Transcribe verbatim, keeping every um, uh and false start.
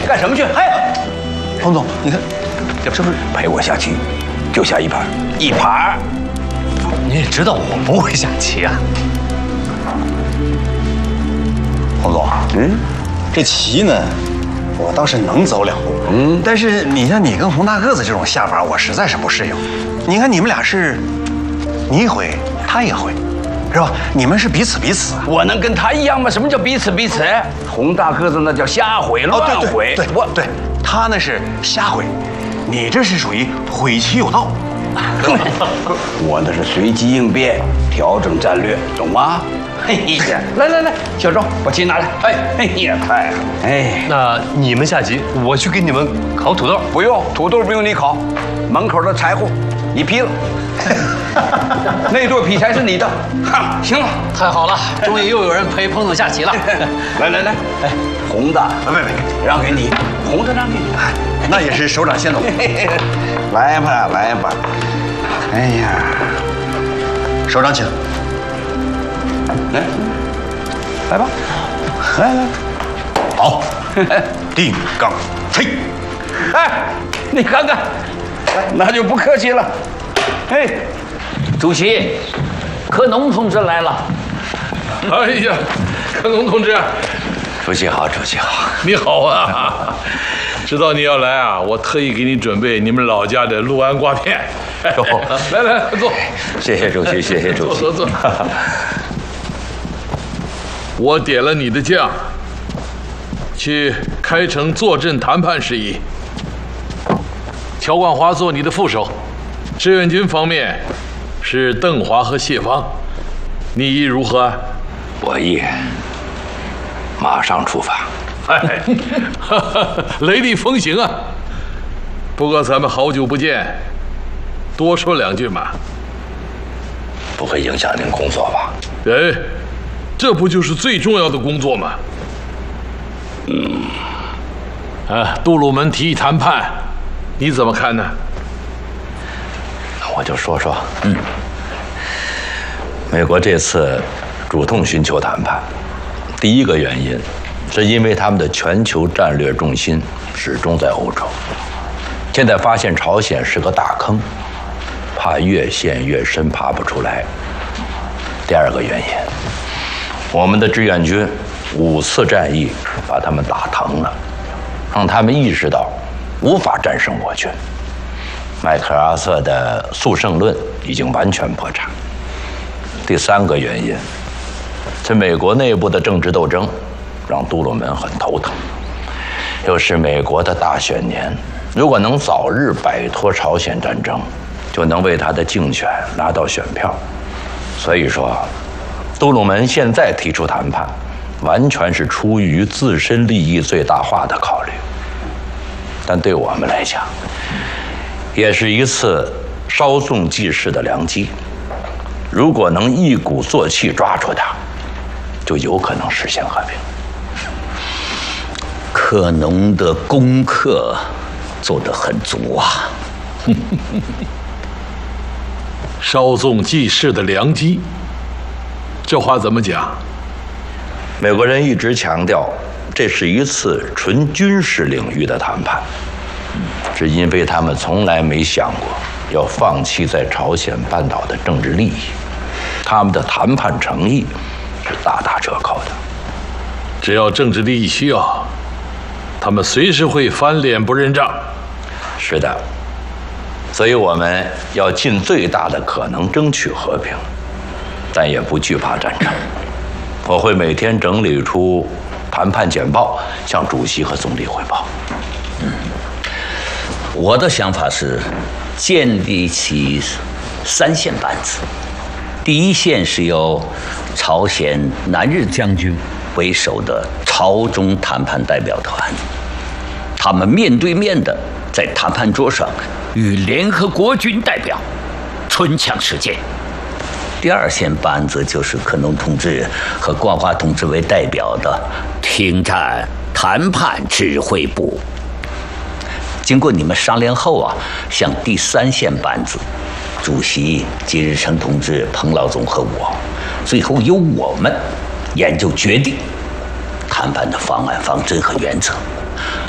干什么去？哎， 洪总，你看，这不是陪我下棋，就下一盘，一盘。 你也知道我不会下棋啊。 洪总，嗯，这棋呢，我倒是能走两步，嗯，但是你像你跟洪大个子这种下法，我实在是不适应。你看你们俩是，你一回，他一回。 是吧？你们是彼此彼此啊！ 我能跟他一样吗？什么叫彼此彼此？洪大个子那叫瞎毁乱毁。 对，我对他那是瞎毁，你这是属于毁其有道。 我那是随机应变，调整战略，懂吗？嘿呀，来来来，小周，把棋拿来。哎，哎呀，太好。哎， 那你们下棋，我去给你们烤土豆。 不用，土豆不用你烤，门口的柴火你劈了。那对劈柴是你的，哈，行了， 太好了，终于又有人陪彭总下棋了。 来来来，哎，红的， 别别别， 让给你，红的让给你， 那也是首长先走。来吧来吧，哎呀，首长请， 来，来吧，来来， 好，定杠吹， 哎，你看看，那就不客气了。 哎，主席，柯农同志来了。 哎呀，柯农同志， 主席好，主席好， 你好啊！知道你要来啊，我特意给你准备你们老家的六安瓜片。来来，坐。 谢谢主席，谢谢主席。 坐坐坐。我点了你的将，去开城坐镇谈判事宜。乔冠华做你的副手。 志愿军方面是邓华和谢芳，你意如何？ 我意马上出发。 哎，雷厉风行啊！不过咱们好久不见，多说两句嘛。 不会影响您工作吧？ 哎，这不就是最重要的工作吗？ 嗯。 啊，杜鲁门提议谈判，你怎么看呢？ 我就说说，嗯，美国这次主动寻求谈判，第一个原因是因为他们的全球战略重心始终在欧洲，现在发现朝鲜是个大坑，怕越陷越深，爬不出来。第二个原因，我们的志愿军五次战役把他们打疼了，让他们意识到无法战胜我军。 麦克阿瑟的速胜论已经完全破产。第三个原因是美国内部的政治斗争，让杜鲁门很头疼。又是美国的大选年，如果能早日摆脱朝鲜战争，就能为他的竞选拿到选票。所以说，杜鲁门现在提出谈判，完全是出于自身利益最大化的考虑。但对我们来讲， 也是一次稍纵即逝的良机。如果能一鼓作气抓住它，就有可能实现和平。 柯农的功课做得很足啊！ 稍纵即逝的良机，这话怎么讲？ 美国人一直强调，这是一次纯军事领域的谈判。 是因为他们从来没想过要放弃在朝鲜半岛的政治利益，他们的谈判诚意是大打折扣的。 只要政治利益需要，他们随时会翻脸不认账。 是的，所以我们要尽最大的可能争取和平，但也不惧怕战争。我会每天整理出谈判简报，向主席和总理汇报。 嗯。 我的想法是，建立起三线班子。第一线是由朝鲜南日将军为首的朝中谈判代表团，他们面对面的在谈判桌上与联合国军代表唇枪舌剑。第二线班子就是柯农同志和冠华同志为代表的停战谈判指挥部。 经过你们商量后啊，向第三线班子，主席金日成同志、彭老总和我，最后由我们研究决定谈判的方案、方针和原则。